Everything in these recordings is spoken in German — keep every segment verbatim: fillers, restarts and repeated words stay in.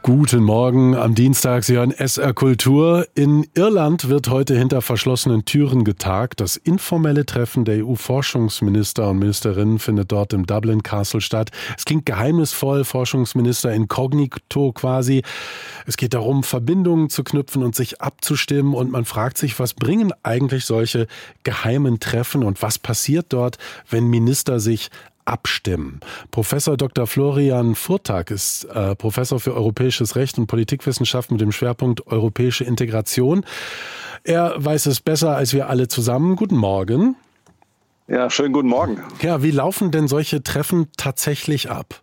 Guten Morgen am Dienstag, Sie hören S R Kultur. In Irland wird heute hinter verschlossenen Türen getagt. Das informelle Treffen der E U-Forschungsminister und Ministerinnen findet dort im Dublin Castle statt. Es klingt geheimnisvoll, Forschungsminister inkognito quasi. Es geht darum, Verbindungen zu knüpfen und sich abzustimmen. Und man fragt sich, was bringen eigentlich solche geheimen Treffen und was passiert dort, wenn Minister sich abstimmen. Professor Doktor Florian Furtak ist äh, Professor für Europäisches Recht und Politikwissenschaft mit dem Schwerpunkt Europäische Integration. Er weiß es besser als wir alle zusammen. Guten Morgen. Ja, schönen guten Morgen. Ja, wie laufen denn solche Treffen tatsächlich ab?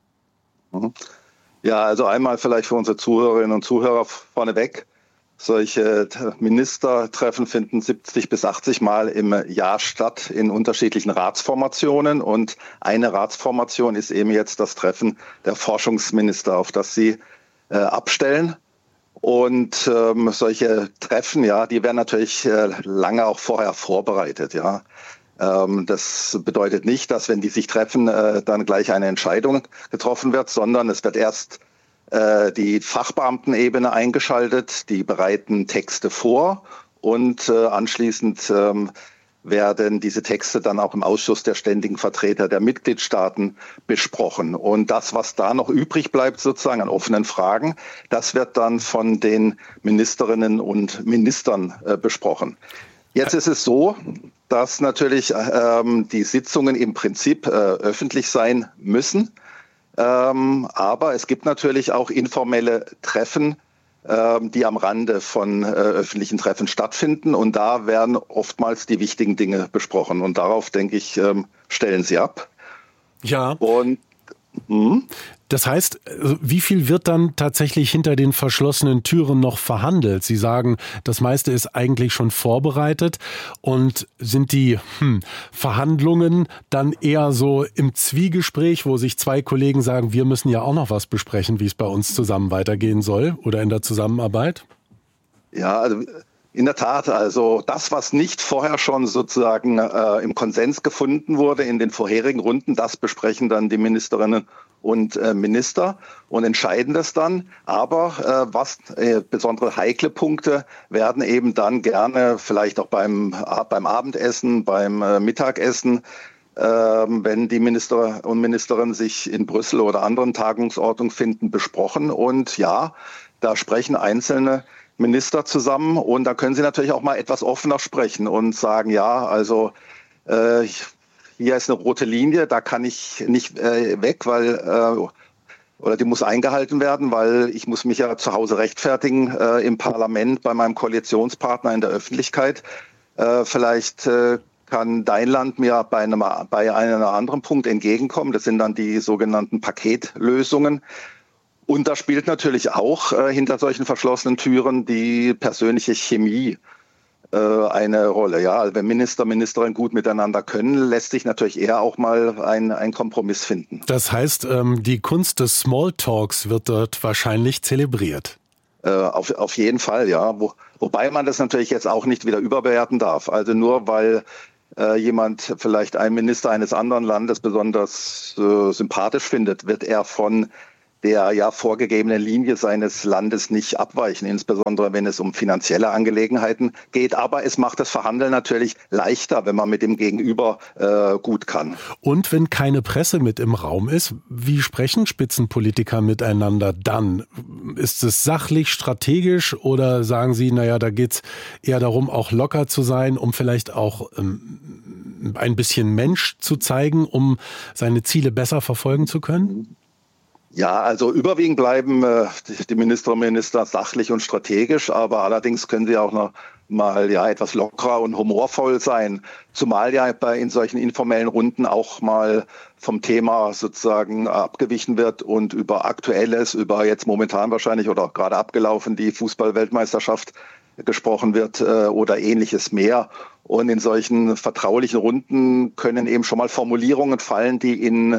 Ja, also einmal vielleicht für unsere Zuhörerinnen und Zuhörer vorneweg. Solche Ministertreffen finden siebzig bis achtzig Mal im Jahr statt in unterschiedlichen Ratsformationen. Und eine Ratsformation ist eben jetzt das Treffen der Forschungsminister, auf das Sie äh, abstellen. Und ähm, solche Treffen, ja, die werden natürlich äh, lange auch vorher vorbereitet, ja. Ähm, das bedeutet nicht, dass wenn die sich treffen, äh, dann gleich eine Entscheidung getroffen wird, sondern es wird erst die Fachbeamtenebene eingeschaltet, die bereiten Texte vor und äh, anschließend ähm, werden diese Texte dann auch im Ausschuss der ständigen Vertreter der Mitgliedstaaten besprochen. Und das, was da noch übrig bleibt, sozusagen an offenen Fragen, das wird dann von den Ministerinnen und Ministern äh, besprochen. Jetzt ist es so, dass natürlich ähm, die Sitzungen im Prinzip äh, öffentlich sein müssen. Ähm, aber es gibt natürlich auch informelle Treffen, ähm, die am Rande von äh, öffentlichen Treffen stattfinden. Und da werden oftmals die wichtigen Dinge besprochen. Und darauf, denke ich, ähm, stellen Sie ab. Ja. Und mh. Das heißt, wie viel wird dann tatsächlich hinter den verschlossenen Türen noch verhandelt? Sie sagen, das meiste ist eigentlich schon vorbereitet. Und sind die hm, Verhandlungen dann eher so im Zwiegespräch, wo sich zwei Kollegen sagen, wir müssen ja auch noch was besprechen, wie es bei uns zusammen weitergehen soll oder in der Zusammenarbeit? Ja, also in der Tat, also das, was nicht vorher schon sozusagen äh, im Konsens gefunden wurde in den vorherigen Runden, das besprechen dann die Ministerinnen und äh, Minister und entscheiden das dann. Aber äh, was äh, besondere heikle Punkte werden eben dann gerne vielleicht auch beim, äh, beim Abendessen, beim äh, Mittagessen, äh, wenn die Minister und Ministerinnen sich in Brüssel oder anderen Tagungsorten finden, besprochen. Und ja, da sprechen einzelne Minister zusammen und da können Sie natürlich auch mal etwas offener sprechen und sagen, ja, also äh, hier ist eine rote Linie, da kann ich nicht äh, weg, weil äh, oder die muss eingehalten werden, weil ich muss mich ja zu Hause rechtfertigen äh, im Parlament, bei meinem Koalitionspartner in der Öffentlichkeit. Äh, vielleicht äh, kann dein Land mir bei einem, bei einem anderen Punkt entgegenkommen. Das sind dann die sogenannten Paketlösungen. Und da spielt natürlich auch äh, hinter solchen verschlossenen Türen die persönliche Chemie äh, eine Rolle. Ja, also wenn Minister, Ministerinnen gut miteinander können, lässt sich natürlich eher auch mal ein, ein Kompromiss finden. Das heißt, ähm, die Kunst des Smalltalks wird dort wahrscheinlich zelebriert. Äh, auf, auf jeden Fall, ja. Wo, wobei man das natürlich jetzt auch nicht wieder überbewerten darf. Also nur weil äh, jemand vielleicht einen Minister eines anderen Landes besonders äh, sympathisch findet, wird er von der ja vorgegebenen Linie seines Landes nicht abweichen, insbesondere wenn es um finanzielle Angelegenheiten geht. Aber es macht das Verhandeln natürlich leichter, wenn man mit dem Gegenüber äh, gut kann. Und wenn keine Presse mit im Raum ist, wie sprechen Spitzenpolitiker miteinander dann? Ist es sachlich, strategisch oder sagen Sie, naja, da geht es eher darum, auch locker zu sein, um vielleicht auch ähm, ein bisschen Mensch zu zeigen, um seine Ziele besser verfolgen zu können? Ja, also überwiegend bleiben äh, die Ministerinnen und Minister sachlich und strategisch, aber allerdings können sie auch noch mal ja etwas lockerer und humorvoll sein, zumal ja bei in solchen informellen Runden auch mal vom Thema sozusagen abgewichen wird und über Aktuelles, über jetzt momentan wahrscheinlich oder gerade abgelaufen die Fußball-Weltmeisterschaft gesprochen wird äh, oder ähnliches mehr. Und in solchen vertraulichen Runden können eben schon mal Formulierungen fallen, die in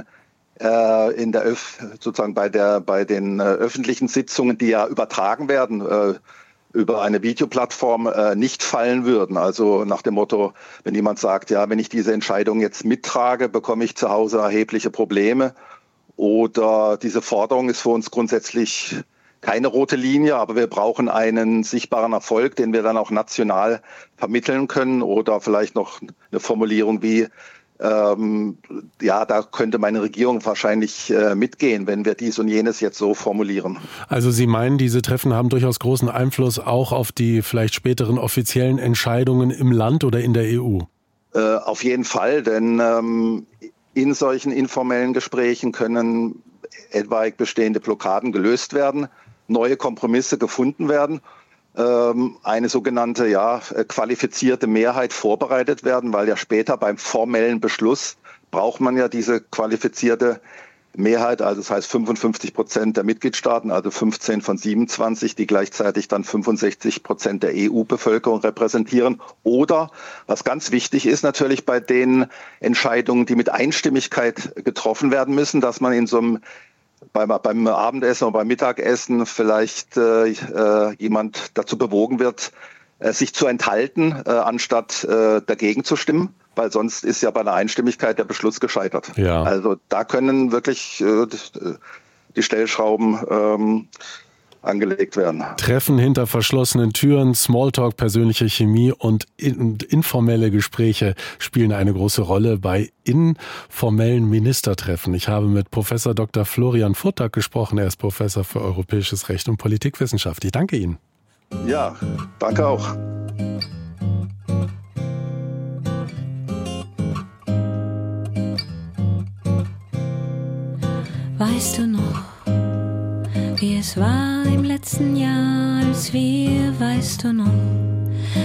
in der Öf sozusagen bei der bei den äh, öffentlichen Sitzungen, die ja übertragen werden äh, über eine Videoplattform, äh, nicht fallen würden. Also nach dem Motto, wenn jemand sagt, ja, wenn ich diese Entscheidung jetzt mittrage, bekomme ich zu Hause erhebliche Probleme. Oder diese Forderung ist für uns grundsätzlich keine rote Linie, aber wir brauchen einen sichtbaren Erfolg, den wir dann auch national vermitteln können, oder vielleicht noch eine Formulierung wie, ähm, ja, da könnte meine Regierung wahrscheinlich äh, mitgehen, wenn wir dies und jenes jetzt so formulieren. Also Sie meinen, diese Treffen haben durchaus großen Einfluss auch auf die vielleicht späteren offiziellen Entscheidungen im Land oder in der E U? Äh, auf jeden Fall, denn ähm, in solchen informellen Gesprächen können etwaig bestehende Blockaden gelöst werden, neue Kompromisse gefunden werden, ähm, eine sogenannte ja, qualifizierte Mehrheit vorbereitet werden, weil ja später beim formellen Beschluss braucht man ja diese qualifizierte Mehrheit, also das heißt fünfundfünfzig Prozent der Mitgliedstaaten, also fünfzehn von siebenundzwanzig, die gleichzeitig dann fünfundsechzig Prozent der E U-Bevölkerung repräsentieren. Oder, was ganz wichtig ist natürlich bei den Entscheidungen, die mit Einstimmigkeit getroffen werden müssen, dass man in so einem beim, beim Abendessen oder beim Mittagessen vielleicht äh, jemand dazu bewogen wird, äh, sich zu enthalten, äh, anstatt äh, dagegen zu stimmen. Weil sonst ist ja bei einer Einstimmigkeit der Beschluss gescheitert. Ja. Also da können wirklich äh, die Stellschrauben ähm, angelegt werden. Treffen hinter verschlossenen Türen, Smalltalk, persönliche Chemie und in, informelle Gespräche spielen eine große Rolle bei informellen Ministertreffen. Ich habe mit Professor Doktor Florian Furtak gesprochen. Er ist Professor für Europäisches Recht und Politikwissenschaft. Ich danke Ihnen. Ja, danke auch. Weißt du noch, wie es war im letzten Jahr, als wir, weißt du noch,